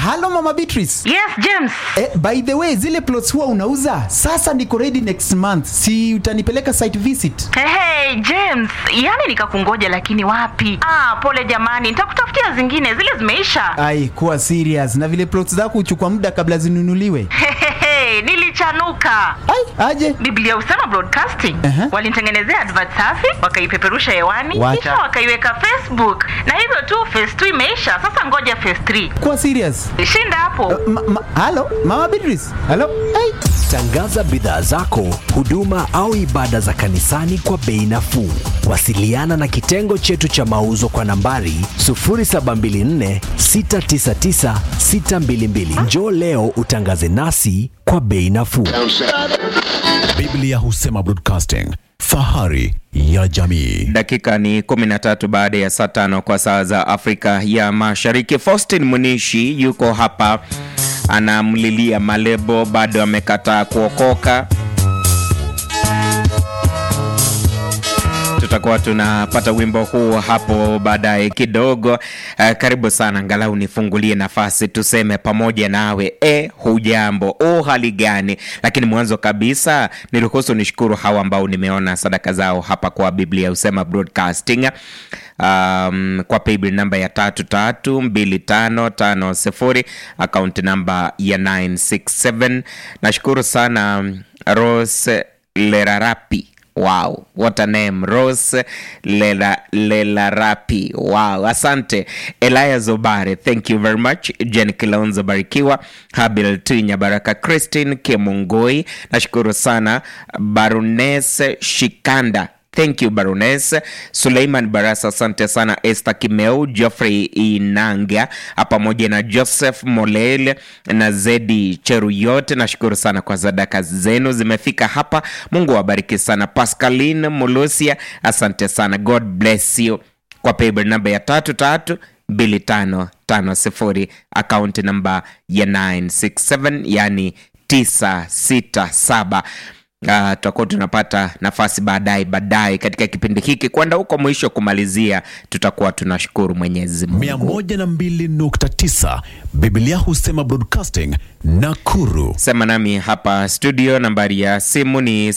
Hello Mama Beatrice. Yes, James. By the way, zile plots huwa unauza? Sasa niko ready next month. Si utanipeleka site visit? Hey, James, yani nikakungoja lakini wapi? Pole jamani, nitakutafutia zingine, zile zimeisha. Ai, kuwa serious. Na vile plots zako huchukua muda kabla zinunuliwe. Nilichanuka. Ai, aje? Biblia Husema Broadcasting. Walinitengenezea advert safi, wakaipeperusha hewani, kisha wakaiweka Facebook. Na hivyo tu phase 2 imeisha. Sasa ngoja phase 3. Kuwa serious. Shinda hapo. Hello, Mama Beatrice. Hello. Hey. Tangaza bidhaa zako, huduma au ibada za kanisani kwa bei nafuu. Wasiliana na kitengo chetu cha mauzo kwa nambari 0724 699 622. Njoo leo utangaze nasi kwa bei nafuu. Biblia Husema Broadcasting, fahari ya jamii. Dakika ni 13 baada ya saa 5 kwa saa za Afrika ya Mashariki. Faustin Munishi yuko hapa, anamlilia Malebo, bado amekataa kuokoka. Tutakuwa tunapata wimbo huu hapo baadaye kidogo. Karibu sana, angalau nifungulie nafasi tuseme pamoja nawe. Hujambo, hali gani? Lakini mwanzo kabisa niruhusu nishukuru hawa ambao nimeona sadaka zao hapa kwa Biblia Husema Broadcasting. Kwa paybill namba ya 332550, account namba ya 967. Nashukuru sana Rose Lerarapi. Wow, what a name. Rose Lelarapi. Wow, asante. Elia Zobare, thank you very much. Jen Kilonzo barikiwa. Habil Tunya Baraka, Christine Kemungoi, nashukuru sana. Baroness Shikanda, thank you Baroness. Suleiman Barasa, asante sana. Esther Kimeu, Geoffrey Inanga, pamoja na Joseph Molele na Zedi Cheruyot, nashukuru sana kwa sadaka zenu zimefika hapa. Mungu awabariki sana. Pascaline Mulusia, asante sana. God bless you. Kwa paybill namba ya 332550, account namba ya 967, yani 967. Tutakuwa tunapata nafasi baadaye katika kipindi hiki kwenda huko mwisho kumalizia. Tutakuwa tunashukuru Mwenyezi Mungu. 102.9 Biblia Husema Broadcasting, Nakuru. Sema nami hapa studio, nambari ya simu ni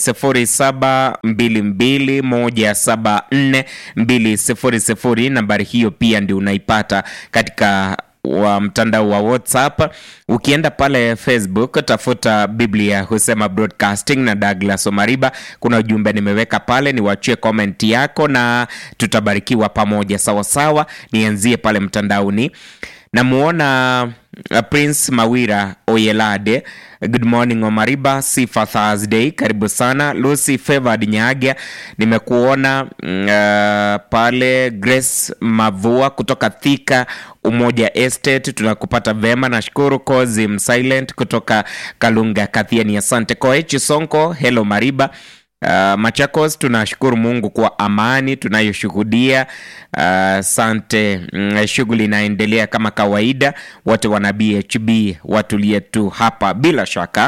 0722174200. Nambari hiyo pia ndio unaipata katika mtandao wa WhatsApp. Ukienda pale Facebook tafuta Biblia Husema Broadcasting na Douglas Omariba, kuna ujumbe nimeweka pale, niwachie comment yako na tutabarikiwa pamoja sawa sawa. Nianzie pale mtandaoni. Namuona Prince Mawira Oyelade, good morning Omariba, Sifa Thursday, karibu sana. Lucy Favored Nyaga, nimekuona pale. Grace Mavua kutoka Thika Umoja Estate, tunakupata vema, nashukuru. Kozim Silent kutoka Kalunga Kathiani, asante. Koechi Sonko, hello Mariba. Machakos, tunashukuru Mungu kwa amani tunayoshuhudia. Asante. Shughuli inaendelea kama kawaida. Wote wana BHB watulie tu hapa bila shaka.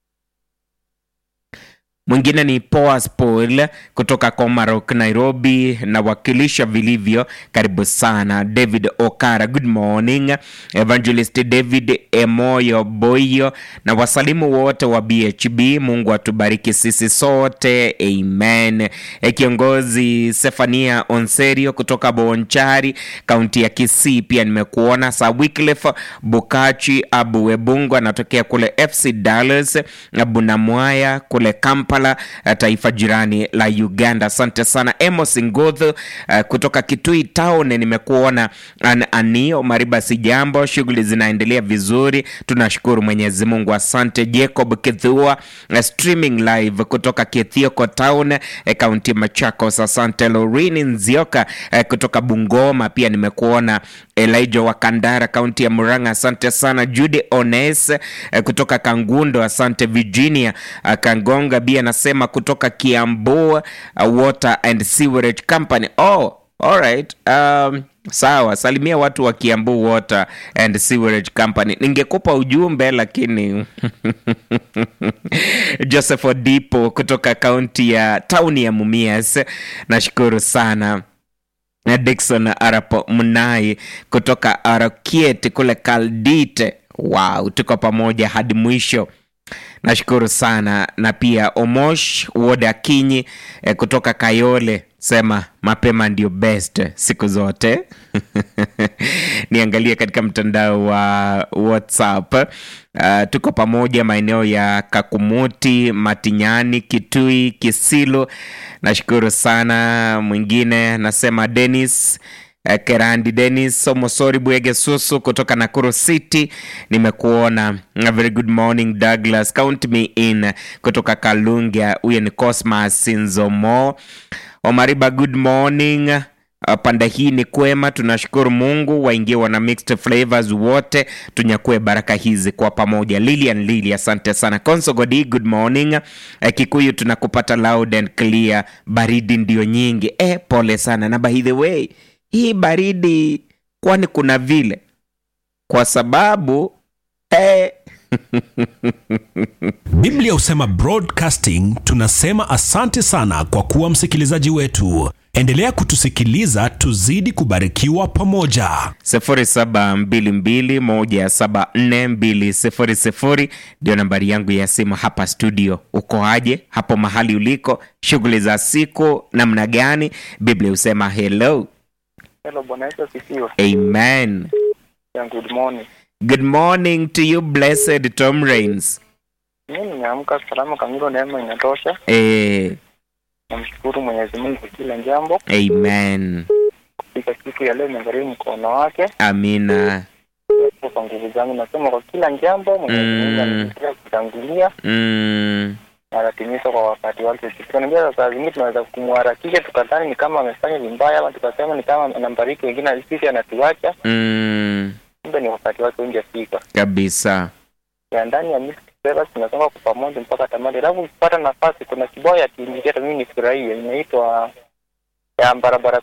Mwingine ni Poas Paul kutoka Komarok Nairobi, na wakilisha vilivyo, karibu sana. David Okara, good morning. Evangelist David Emoyo Boyo, na wasalimu wote wa BHB. Mungu atubariki sisi sote, amen. Kiongozi Sefania Onserio kutoka Bonchari, kaunti ya Kisii, pia nimekuona. Sa Wycliffe Bukachi Abu Webungu, anatokea kule FC Dallas. Abu Namwaya kule Kampala, taifa jirani la Uganda, asante sana. Emos Ngodho kutoka Kitui Town, nimekuona. Anio Mariba, sijambo, shughuli zinaendelea vizuri, tunashukuru Mwenyezi Mungu, asante. Jacob Kithua streaming live kutoka Kithioko Town, kaunti Machakos, asante. Lorini Nzioka kutoka Bungoma, pia nimekuona. Elijah Wakandara, kaunti ya Murang'a, asante sana. Judy Ones kutoka Kangundo, asante. Virginia Kangonga bia nasema kutoka Kiambu Water and Sewerage Company. Alright. Sawa, salimia watu wa Kiambu Water and Sewerage Company. Ningekupa ujumbe lakini Joseph Odipo kutoka kaunti ya town ya Mumias, nashukuru sana. Dickson Arapo Munai kutoka Arakiet kule Kaldite, Wow, tuko pamoja hadi mwisho. Nashukuru sana. Na pia Omosh Woda Kinyi kutoka Kayole sema mapema ndio best siku zote. Niangalie katika mtandao wa WhatsApp. Tuko pamoja maeneo ya Kakumuti, Matinyani, Kitui, Kisilo. Nashukuru sana. Mwingine nasema Dennis Kerandi Dennis Somosori Buege Susu kutoka Nakuru City, nimekuona. A very good morning Douglas, count me in kutoka Kalungia. Huyo ni Cosmas Sinzomo. Omariba, good morning. Panda hii ni kwema, tunashukuru Mungu. Waingie wana mixed flavors wote, tunyakue baraka hizi kwa pamoja. Lily, asante sana. Konsogodi, good morning. Kikuyu tunakupata loud and clear. Baridi ndio nyingi. Pole sana. Na by the way, hii baridi kwani kuna vile? Kwa sababu Biblia husema broadcasting, tunasema asante sana kwa kuwa msikilizaji wetu. Endelea kutusikiliza, tuzidi kubarikiwa pamoja. 0722174200 ndio nambari yangu ya simu hapa studio. Uko aje hapo mahali uliko? Shughuli za siku namna gani? Biblia husema hello. Hello, Bwana Yesu asifiwe. Amen. Good morning. Good morning to you, blessed Tom Rains. Mimi nimeamka salama kamili, neema inatosha. Namshukuru Mwenyezi Mungu kwa kila jambo. Amen. Katika siku ya leo nimegharimu mkono wake. Amina. Kwa nguvu zangu nasema kwa kila jambo Mwenyezi Mungu ananitia kutangulia. Na atimiza kwa wakati wake. Tukiona saa zingine tunaweza kumharakisha tukadhani ni kama amefanya vibaya, ama tukasema ni kama anambariki wengine sisi anatuacha. Kumbe ni wakati wake ungefika. Kabisa. Ya ndani ya mixed flavors tunasonga kwa pamoja mpaka tamati. Alafu ukipata nafasi kuna kibao ya kiingia hata mimi nifurahie, inaitwa ya barabara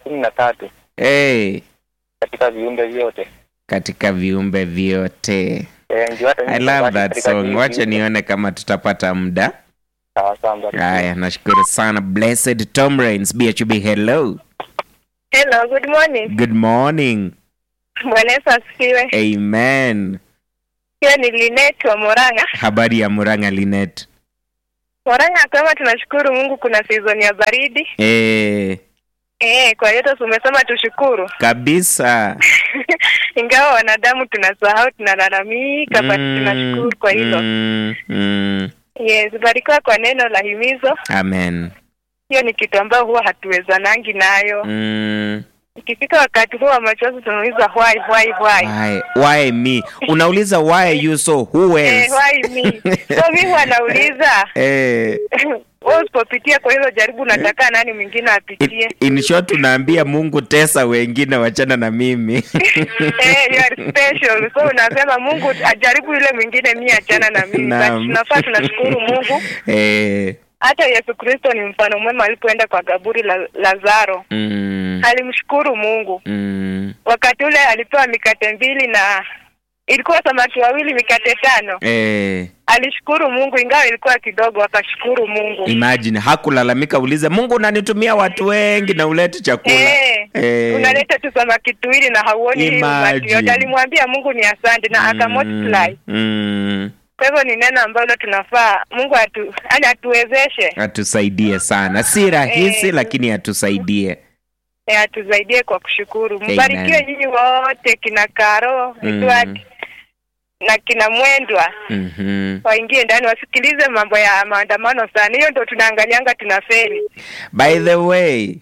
13. Katika viumbe vyote. Katika viumbe vyote. I love that song. Wacha nione kama tutapata muda. Sawa. Haya, nashukuru sana. Blessed Tom Rains, BHB, hello. Hello, good morning. Good morning. Bwana Yesu asifiwe. Amen. Pia ni Linet wa Murang'a. Habari ya Murang'a, Linet? Murang'a kama tunashukuru Mungu kuna season ya baridi. Kwa hiyo tumesema tushukuru. Kabisa. Ingawa wanadamu tunasahau, tunalalamika, but tunashukuru kwa hilo. Yes, barikiwa kwa neno la himizo. Amen. Hiyo ni kitu ambayo huwa hatuwezanangi nayo. Ikifika wakati huwa machozi tunauliza why me? Unauliza why you, so who else? Why me? So mimi wanauliza usipopitia kwa hilo jaribu nataka nani mwingine apitie. In short tunaambia Mungu tesa wengine, wachana na mimi. You are special. So unasema Mungu ajaribu yule mwingine, mimi achana na mimi. Tunafaa tunashukuru Mungu. Hata Yesu Kristo ni mfano mwema. Alipoenda kwa kaburi la Lazaro, alimshukuru Mungu. Wakati ule alipewa mikate 2 na ilikuwa samaki 2, mikate 5. Alishukuru Mungu, ingawa ilikuwa kidogo, akashukuru Mungu. Imagine, hakulalamika. Ulize Mungu, unanitumia watu wengi na ulete chakula. Unaleta tu samaki 2 na hauoni hiyo watu yote. Alimwambia Mungu ni asante na akamultiply. Kwa hivyo ni neno ambalo tunafaa Mungu atuwezeshe. Atusaidie sana. Si rahisi lakini atusaidie. Atusaidie kwa kushukuru. Mbarikiwe nyinyi wote, kina Karo, Edward na kina Mwendwa. Waingie ndani wasikilize mambo ya maandamano sana. Hiyo ndio tunaangalianga tunafeli. By the way.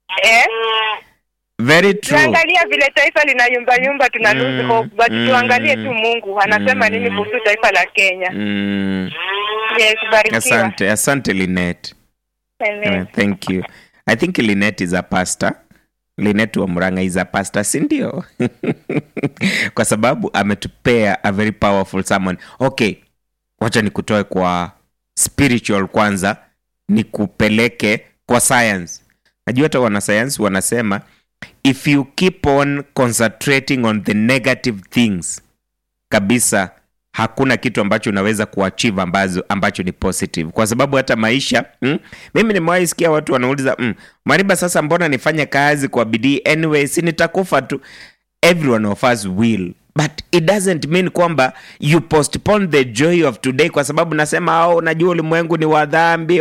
Very true. Tuangalia vile taifa linayumba tuna lose hope, but tuangalie tu Mungu anasema nini kuhusu taifa la Kenya. Yes, barikiwa. Asante Linet. Amen. Thank you. I think Linet is a pastor. Linet wa Murang'a is a pastor, si ndio? Kwa sababu ametupea a very powerful sermon. Okay, wacha nikutoe kwa spiritual kwanza, nikupeleke kwa science. Najua hata wanasayansi wanasema if you keep on concentrating on the negative things, kabisa hakuna kitu ambacho unaweza kuachieve ambacho ni positive. Kwa sababu hata maisha, mimi nimewahi sikia watu wanauliza, Mariba sasa mbona nifanye kazi kwa bidii anyway, si nitakufa tu. Everyone of us will, but it doesn't mean kwamba you postpone the joy of today kwa sababu nasema unajua ulimwengu ni wa dhambi.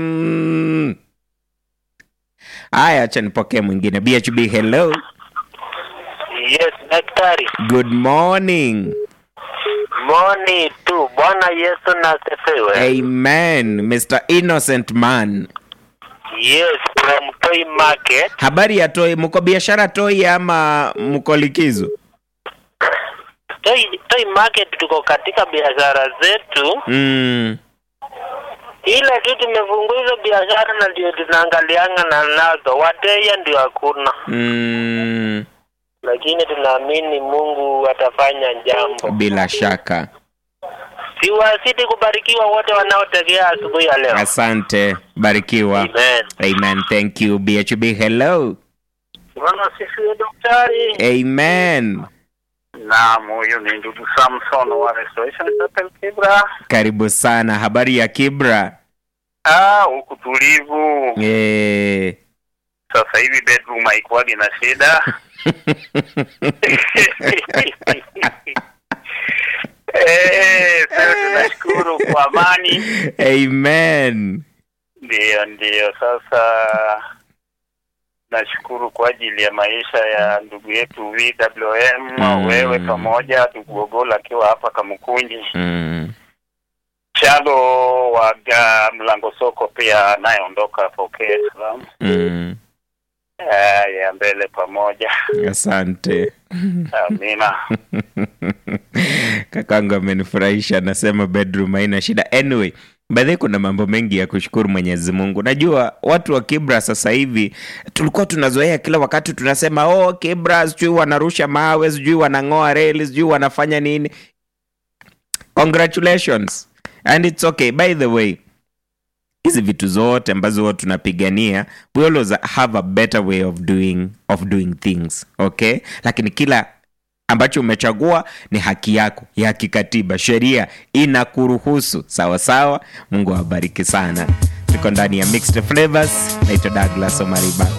Haya, acha nipokee mwingine. BHB, hello. Yes, daktari. Good morning. Morning tu. Bwana Yesu na asifiwe. Amen. Mr. Innocent Man. Yes, from Toy Market. Habari ya Toy, mko biashara Toy ama mko likizo? Toy Market tuko katika biashara zetu. Ile tu tumefungua hizo biashara na ndio tunaangaliana na nazo. Wateja ndio hakuna. Lakini tunaamini Mungu atafanya jambo. Bila shaka. Siwazidi kubarikiwa wote wanaotegea asubuhi ya leo. Asante, barikiwa. Amen. Amen, thank you. BHB, hello. Bwana sifiwe daktari. Amen. Naam, huyu ni ndugu Samson wa Restoration Chapel Kibra. Karibu sana. Habari ya Kibra? Huku tulivu. Sasa hivi bedroom haikuwagi na shida. Sasa tunashukuru kwa amani. Amen. Ndio. Sasa nashukuru kwa ajili ya maisha ya ndugu yetu VWM, wewe pamoja ndugu Gogola akiwa hapa Kamukunji. Chalo wa Mlango Soko pia anayeondoka pokea salamu. Ya mbele pamoja. Asante. Amina. Kakangu amenifurahisha, nasema bedroom haina shida. Anyway, baadhi kuna mambo mengi ya kushukuru Mwenyezi Mungu. Najua watu wa Kibra sasa hivi tulikuwa tunazoea kila wakati tunasema Kibra sijui wanarusha mawe, sijui wanangoa reli, sijui wanafanya nini. Congratulations. And it's okay. By the way, hizi vitu zote ambazo tunapigania, we always have a better way of doing things, okay? Lakini kila ambacho umechagua ni haki yako ya kikatiba, sheria inakuruhusu. Sawa sawa. Mungu awabariki sana. Tuko ndani ya Mixed Flavors. Naitwa Douglas Omariba.